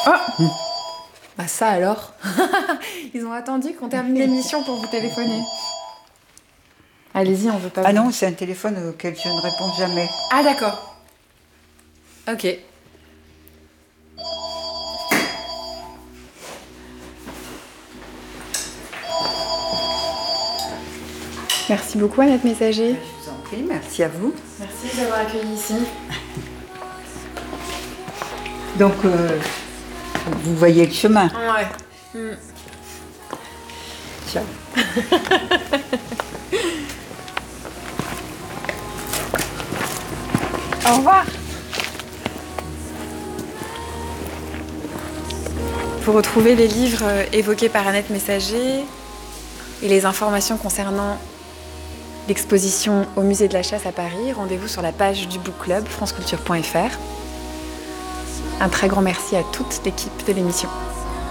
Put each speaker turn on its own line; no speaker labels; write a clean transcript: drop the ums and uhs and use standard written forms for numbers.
Oh.
Bah ça alors. Ils ont attendu qu'on termine l'émission pour vous téléphoner. Allez-y, on veut pas...
Ah non, c'est un téléphone auquel je ne réponds jamais.
Ah d'accord. Ok. Merci beaucoup Annette Messager.
Je vous en prie, merci à vous.
Merci de nous avoir accueillis ici.
Donc, vous voyez le chemin.
Ouais.
Ciao.
Au revoir. Pour retrouver les livres évoqués par Annette Messager et les informations concernant l'exposition au Musée de la Chasse à Paris, rendez-vous sur la page du Book Club, franceculture.fr. Un très grand merci à toute l'équipe de l'émission.